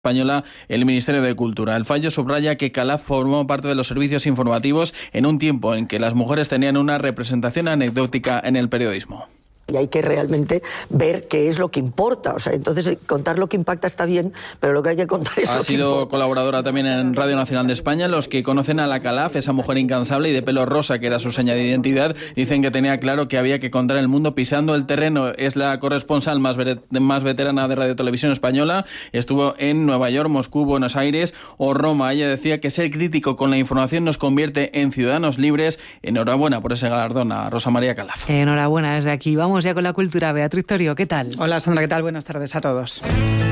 española el Ministerio de Cultura. El fallo subraya que Calaf formó parte de los servicios informativos en un tiempo en que las mujeres tenían una representación anecdótica en el periodismo. Y hay que realmente ver qué es lo que importa. O sea, entonces contar lo que impacta está bien, pero lo que hay que contar es lo que importa. Ha sido colaboradora también en Radio Nacional de España. Los que conocen a la Calaf, esa mujer incansable y de pelo rosa que era su seña de identidad, dicen que tenía claro que había que contar el mundo pisando el terreno. Es la corresponsal más veterana de Radio Televisión Española. Estuvo en Nueva York, Moscú, Buenos Aires o Roma. Ella decía que ser crítico con la información nos convierte en ciudadanos libres. Enhorabuena por ese galardón a Rosa María Calaf. Enhorabuena desde aquí. Vamos ya con la cultura. Beatriz Torio, ¿qué tal? Hola Sandra, ¿qué tal? Buenas tardes a todos.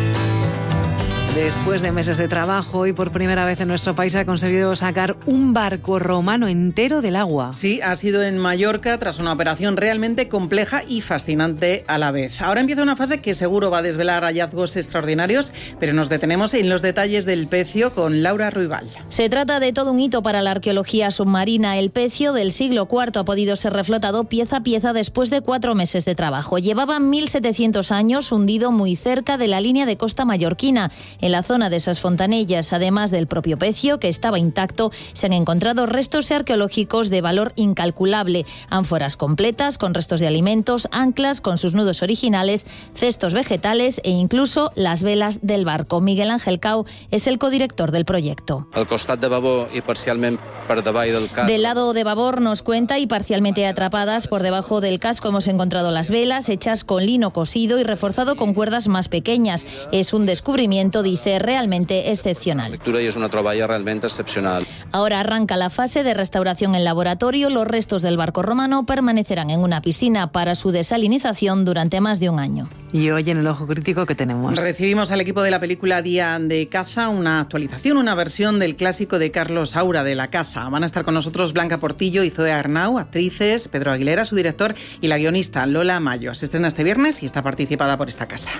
Después de meses de trabajo y por primera vez en nuestro país ha conseguido sacar un barco romano entero del agua. Sí, ha sido en Mallorca tras una operación realmente compleja y fascinante a la vez. Ahora empieza una fase que seguro va a desvelar hallazgos extraordinarios, pero nos detenemos en los detalles del Pecio con Laura Ruibal. Se trata de todo un hito para la arqueología submarina. El Pecio del siglo IV ha podido ser reflotado pieza a pieza después de 4 meses de trabajo. Llevaba 1.700 años hundido muy cerca de la línea de costa mallorquina. En la zona de esas fontanillas, además del propio Pecio, que estaba intacto, se han encontrado restos arqueológicos de valor incalculable. Ánforas completas con restos de alimentos, anclas con sus nudos originales, cestos vegetales e incluso las velas del barco. Miguel Ángel Cau es el codirector del proyecto. Al costat de babor y parcialmente por debajo del casco. Del lado de babor nos cuenta y parcialmente atrapadas por debajo del casco hemos encontrado las velas hechas con lino cosido y reforzado con cuerdas más pequeñas. Es un descubrimiento, dice, realmente excepcional. La lectura es una troballa realmente excepcional. Ahora arranca la fase de restauración en laboratorio. Los restos del barco romano permanecerán en una piscina para su desalinización durante más de un año. Y hoy en el Ojo Crítico, ¿qué tenemos? Recibimos al equipo de la película Día de Caza, una actualización, una versión del clásico de Carlos Saura, de La Caza. Van a estar con nosotros Blanca Portillo y Zoe Arnau, actrices, Pedro Aguilera, su director, y la guionista Lola Mayo. Se estrena este viernes y está participada por esta casa.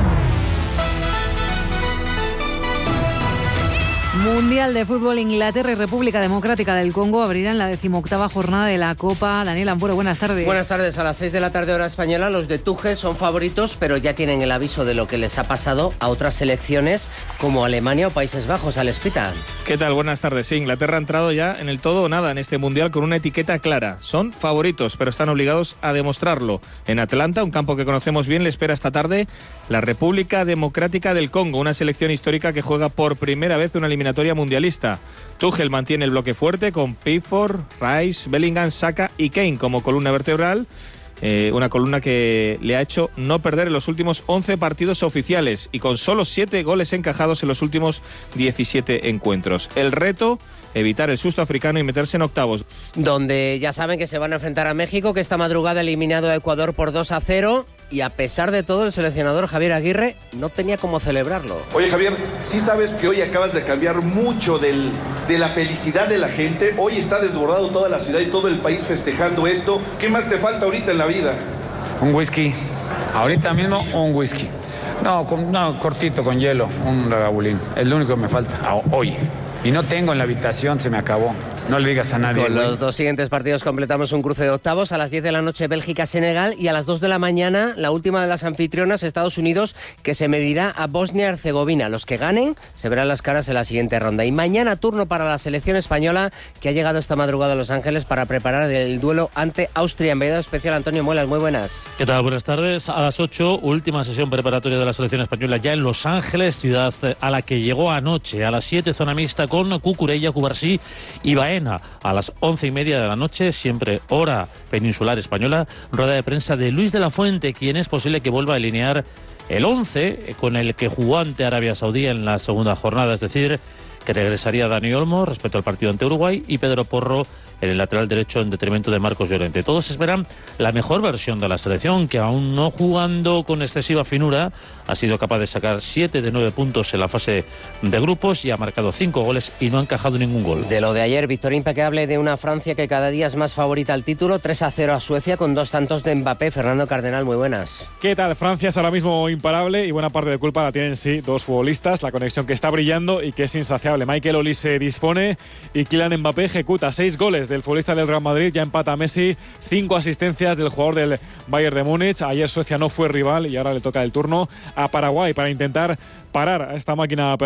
Mundial de Fútbol. Inglaterra y República Democrática del Congo abrirán la 18ª jornada de la Copa. Daniel Ampuro, buenas tardes. Buenas tardes. A las 6 de la tarde hora española, los de Tuchel son favoritos, pero ya tienen el aviso de lo que les ha pasado a otras selecciones como Alemania o Países Bajos. Alex Pita. ¿Qué tal? Buenas tardes. Sí, Inglaterra ha entrado ya en el todo o nada en este Mundial con una etiqueta clara. Son favoritos, pero están obligados a demostrarlo. En Atlanta, un campo que conocemos bien, le espera esta tarde la República Democrática del Congo, una selección histórica que juega por primera vez una eliminatoria mundialista. Tuchel mantiene el bloque fuerte con Pickford, Rice, Bellingham, Saka y Kane como columna vertebral. Una columna que le ha hecho no perder en los últimos 11 partidos oficiales y con solo 7 goles encajados en los últimos 17 encuentros. El reto, evitar el susto africano y meterse en octavos. Donde ya saben que se van a enfrentar a México, que esta madrugada ha eliminado a Ecuador por 2-0. Y a pesar de todo, el seleccionador Javier Aguirre no tenía cómo celebrarlo. Oye, Javier, sí sabes que hoy acabas de cambiar mucho de la felicidad de la gente. Hoy está desbordado toda la ciudad y todo el país festejando esto. ¿Qué más te falta ahorita en la vida? Un whisky. Ahorita mismo un whisky. No, cortito, con hielo, un Lagavulín. Es lo único que me falta hoy. Y no tengo en la habitación, se me acabó. No le digas a nadie. Con los 2 siguientes partidos completamos un cruce de octavos. A las 10 de la noche Bélgica-Senegal y a las 2 de la mañana la última de las anfitrionas, Estados Unidos, que se medirá a Bosnia-Herzegovina. Los que ganen se verán las caras en la siguiente ronda. Y mañana turno para la selección española, que ha llegado esta madrugada a Los Ángeles para preparar el duelo ante Austria. Enviado especial Antonio Muelas, muy buenas. ¿Qué tal? Buenas tardes. A las 8, última sesión preparatoria de la selección española ya en Los Ángeles, ciudad a la que llegó anoche. A las 7, zona mixta con Cucurella, Cubarsí y Baena. A las 11:30 de la noche, siempre hora peninsular española, rueda de prensa de Luis de la Fuente, quien es posible que vuelva a alinear el 11 con el que jugó ante Arabia Saudí en la segunda jornada, es decir, que regresaría Dani Olmo respecto al partido ante Uruguay y Pedro Porro en el lateral derecho en detrimento de Marcos Llorente. Todos esperan la mejor versión de la selección, que aún no jugando con excesiva finura, ha sido capaz de sacar 7 de 9 puntos en la fase de grupos y ha marcado 5 goles y no ha encajado ningún gol. De lo de ayer, victoria impecable de una Francia que cada día es más favorita al título, 3-0 a Suecia con 2 tantos de Mbappé. Fernando Cardenal, muy buenas. ¿Qué tal? Francia es ahora mismo imparable y buena parte de culpa la tienen sí 2 futbolistas, la conexión que está brillando y que es insaciable insaciable. Michael Olise dispone y Kylian Mbappé ejecuta. 6 goles del futbolista del Real Madrid, ya empata a Messi. 5 asistencias del jugador del Bayern de Múnich. Ayer Suecia no fue rival y ahora le toca el turno a Paraguay para intentar parar a esta máquina perfecta